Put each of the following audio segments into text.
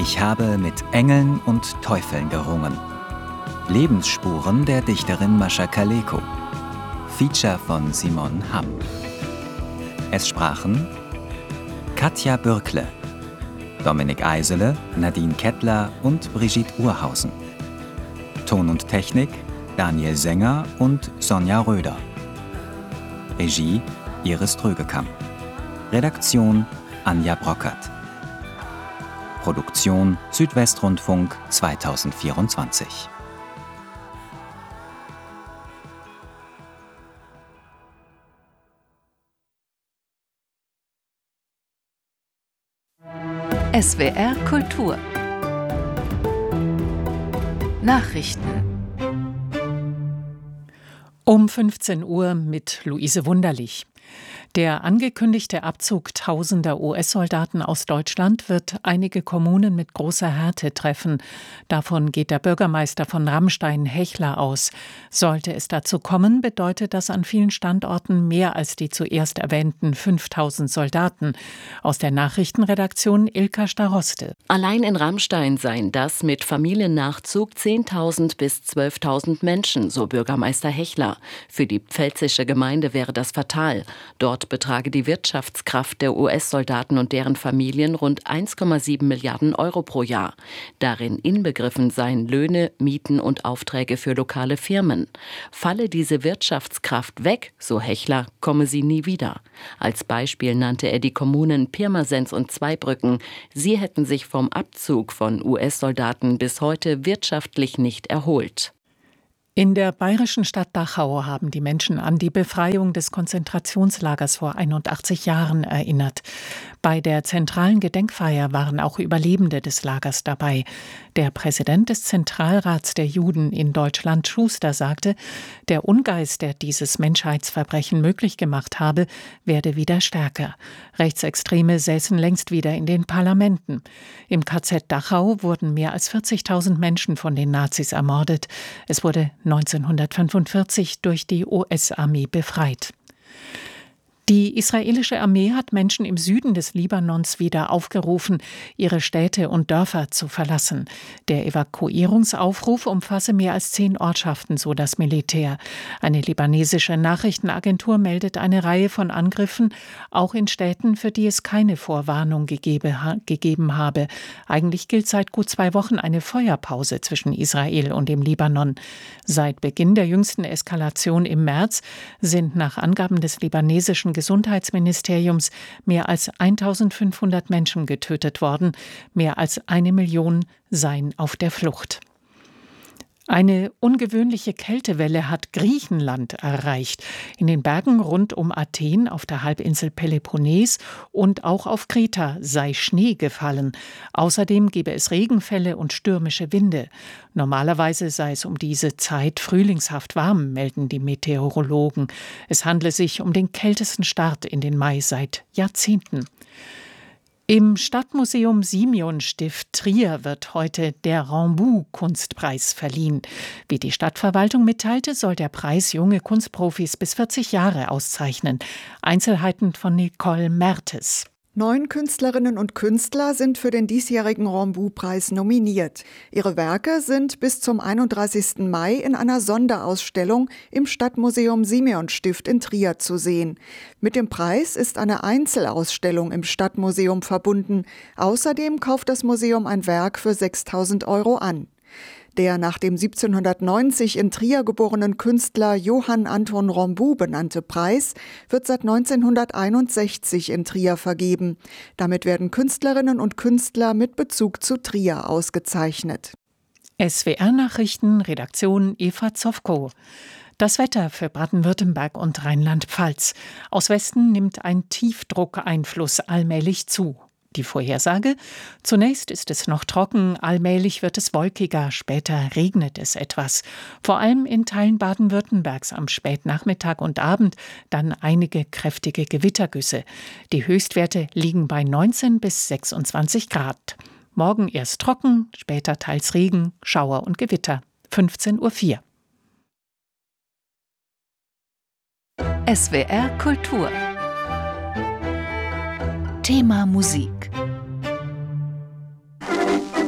Ich habe mit Engeln und Teufeln gerungen. Lebensspuren der Dichterin Mascha Kaleko. Feature von Simon Hamm. Es sprachen Katja Bürkle, Dominik Eisele, Nadine Kettler und Brigitte Urhausen. Ton und Technik Daniel Sänger und Sonja Röder. Regie Iris Trögekamp. Redaktion Anja Brockert. Produktion Südwestrundfunk 2024. SWR Kultur Nachrichten um 15 Uhr mit Luise Wunderlich. Der angekündigte Abzug tausender US-Soldaten aus Deutschland wird einige Kommunen mit großer Härte treffen. Davon geht der Bürgermeister von Rammstein, Hechler, aus. Sollte es dazu kommen, bedeutet das an vielen Standorten mehr als die zuerst erwähnten 5000 Soldaten. Aus der Nachrichtenredaktion Ilka Staroste. Allein in Rammstein seien das mit Familiennachzug 10.000 bis 12.000 Menschen, so Bürgermeister Hechler. Für die pfälzische Gemeinde wäre das fatal. Dort betrage die Wirtschaftskraft der US-Soldaten und deren Familien rund 1,7 Milliarden Euro pro Jahr. Darin inbegriffen seien Löhne, Mieten und Aufträge für lokale Firmen. Falle diese Wirtschaftskraft weg, so Hechler, komme sie nie wieder. Als Beispiel nannte er die Kommunen Pirmasens und Zweibrücken. Sie hätten sich vom Abzug von US-Soldaten bis heute wirtschaftlich nicht erholt. In der bayerischen Stadt Dachau haben die Menschen an die Befreiung des Konzentrationslagers vor 81 Jahren erinnert. Bei der zentralen Gedenkfeier waren auch Überlebende des Lagers dabei. Der Präsident des Zentralrats der Juden in Deutschland, Schuster, sagte, der Ungeist, der dieses Menschheitsverbrechen möglich gemacht habe, werde wieder stärker. Rechtsextreme säßen längst wieder in den Parlamenten. Im KZ Dachau wurden mehr als 40.000 Menschen von den Nazis ermordet. Es wurde 1945 durch die US-Armee befreit. Die israelische Armee hat Menschen im Süden des Libanons wieder aufgerufen, ihre Städte und Dörfer zu verlassen. Der Evakuierungsaufruf umfasse mehr als 10 Ortschaften, so das Militär. Eine libanesische Nachrichtenagentur meldet eine Reihe von Angriffen, auch in Städten, für die es keine Vorwarnung gegeben habe. Eigentlich gilt seit gut 2 Wochen eine Feuerpause zwischen Israel und dem Libanon. Seit Beginn der jüngsten Eskalation im März sind nach Angaben des libanesischen Gesundheitsministeriums mehr als 1.500 Menschen getötet worden. Mehr als 1 Million seien auf der Flucht. Eine ungewöhnliche Kältewelle hat Griechenland erreicht. In den Bergen rund um Athen, auf der Halbinsel Peloponnes und auch auf Kreta sei Schnee gefallen. Außerdem gebe es Regenfälle und stürmische Winde. Normalerweise sei es um diese Zeit frühlingshaft warm, melden die Meteorologen. Es handle sich um den kältesten Start in den Mai seit Jahrzehnten. Im Stadtmuseum Simeonstift Trier wird heute der Rambout-Kunstpreis verliehen. Wie die Stadtverwaltung mitteilte, soll der Preis junge Kunstprofis bis 40 Jahre auszeichnen. Einzelheiten von Nicole Mertes. 9 Künstlerinnen und Künstler sind für den diesjährigen Rambout-Preis nominiert. Ihre Werke sind bis zum 31. Mai in einer Sonderausstellung im Stadtmuseum Simeonstift in Trier zu sehen. Mit dem Preis ist eine Einzelausstellung im Stadtmuseum verbunden. Außerdem kauft das Museum ein Werk für 6.000 Euro an. Der nach dem 1790 in Trier geborenen Künstler Johann Anton Rambout benannte Preis wird seit 1961 in Trier vergeben. Damit werden Künstlerinnen und Künstler mit Bezug zu Trier ausgezeichnet. SWR-Nachrichten, Redaktion Eva Zofko. Das Wetter für Baden-Württemberg und Rheinland-Pfalz. Aus Westen nimmt ein Tiefdruckeinfluss allmählich zu. Die Vorhersage: Zunächst ist es noch trocken, allmählich wird es wolkiger, später regnet es etwas. Vor allem in Teilen Baden-Württembergs am Spätnachmittag und Abend dann einige kräftige Gewittergüsse. Die Höchstwerte liegen bei 19 bis 26 Grad. Morgen erst trocken, später teils Regen, Schauer und Gewitter. 15:04 Uhr. SWR Kultur Thema Musik.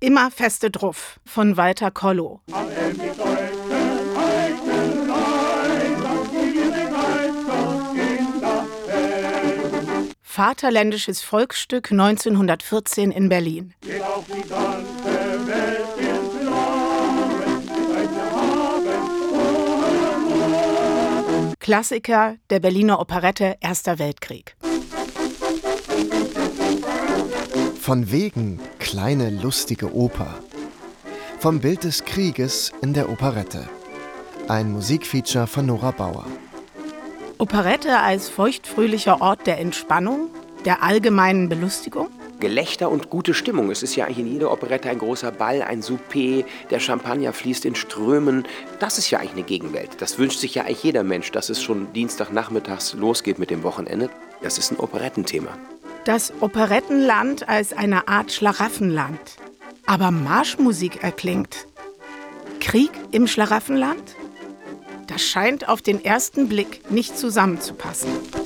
Immer feste Druff von Walter Kollow. Vaterländisches Volksstück 1914 in Berlin. Klassiker der Berliner Operette Erster Weltkrieg. Von wegen kleine lustige Oper. Vom Bild des Krieges in der Operette. Ein Musikfeature von Nora Bauer. Operette als feuchtfröhlicher Ort der Entspannung, der allgemeinen Belustigung? Gelächter und gute Stimmung. Es ist ja eigentlich in jeder Operette ein großer Ball, ein Souper, der Champagner fließt in Strömen. Das ist ja eigentlich eine Gegenwelt. Das wünscht sich ja eigentlich jeder Mensch, dass es schon Dienstagnachmittags losgeht mit dem Wochenende. Das ist ein Operettenthema. Das Operettenland als eine Art Schlaraffenland. Aber Marschmusik erklingt. Krieg im Schlaraffenland? Das scheint auf den ersten Blick nicht zusammenzupassen.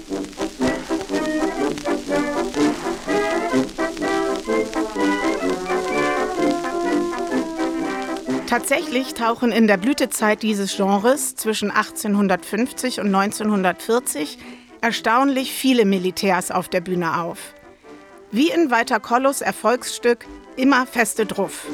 Tatsächlich tauchen in der Blütezeit dieses Genres zwischen 1850 und 1940 erstaunlich viele Militärs auf der Bühne auf. Wie in Walter Kollows Erfolgsstück Immer feste Druff.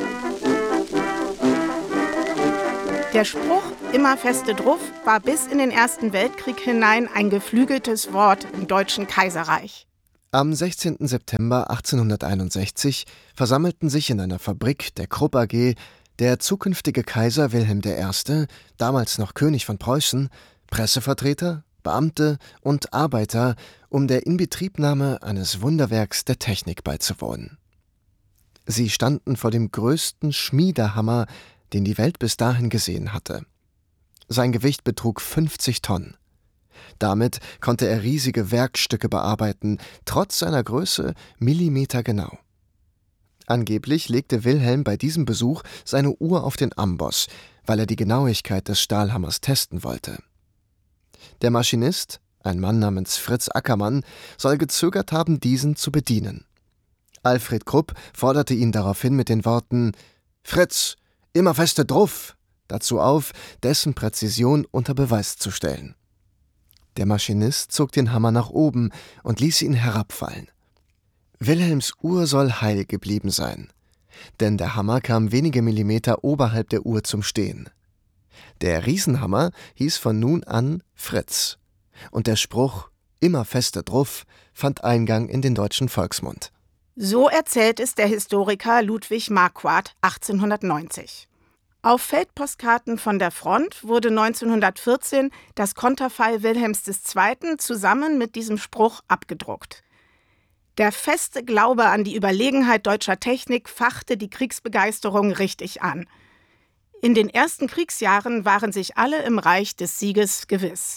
Der Spruch Immer feste Druff war bis in den Ersten Weltkrieg hinein ein geflügeltes Wort im Deutschen Kaiserreich. Am 16. September 1861 versammelten sich in einer Fabrik der Krupp AG der zukünftige Kaiser Wilhelm I., damals noch König von Preußen, Pressevertreter, Beamte und Arbeiter, um der Inbetriebnahme eines Wunderwerks der Technik beizuwohnen. Sie standen vor dem größten Schmiedehammer, den die Welt bis dahin gesehen hatte. Sein Gewicht betrug 50 Tonnen. Damit konnte er riesige Werkstücke bearbeiten, trotz seiner Größe millimetergenau. Angeblich legte Wilhelm bei diesem Besuch seine Uhr auf den Amboss, weil er die Genauigkeit des Stahlhammers testen wollte. Der Maschinist, ein Mann namens Fritz Ackermann, soll gezögert haben, diesen zu bedienen. Alfred Krupp forderte ihn daraufhin mit den Worten »Fritz, immer feste Druff« dazu auf, dessen Präzision unter Beweis zu stellen. Der Maschinist zog den Hammer nach oben und ließ ihn herabfallen. Wilhelms Uhr soll heil geblieben sein, denn der Hammer kam wenige Millimeter oberhalb der Uhr zum Stehen. Der Riesenhammer hieß von nun an Fritz und der Spruch »Immer feste Druff« fand Eingang in den deutschen Volksmund. So erzählt es der Historiker Ludwig Marquardt 1890. Auf Feldpostkarten von der Front wurde 1914 das Konterfei Wilhelms II. Zusammen mit diesem Spruch abgedruckt. Der feste Glaube an die Überlegenheit deutscher Technik fachte die Kriegsbegeisterung richtig an. In den ersten Kriegsjahren waren sich alle im Reich des Sieges gewiss.